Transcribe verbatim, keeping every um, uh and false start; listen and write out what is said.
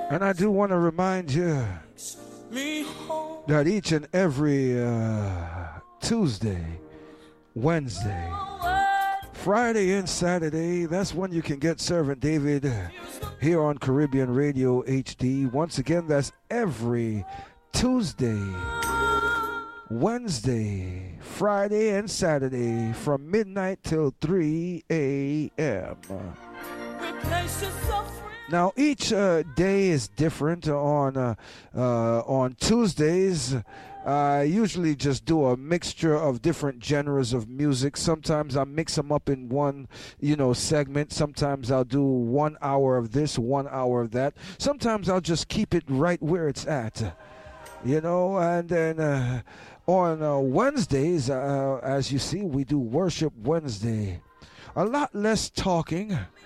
And I do want to remind you that each and every uh, Tuesday, Wednesday, Friday, and Saturday, that's when you can get Servant David here on Caribbean Radio H D. Once again, that's every Tuesday, Wednesday, Friday, and Saturday from midnight till three a.m. Now, each uh, day is different. On uh, uh, on Tuesdays, I usually just do a mixture of different genres of music. Sometimes I mix them up in one, you know, segment. Sometimes I'll do one hour of this, one hour of that. Sometimes I'll just keep it right where it's at, you know. And then uh, on uh, Wednesdays, uh, as you see, we do Worship Wednesday. A lot less talking,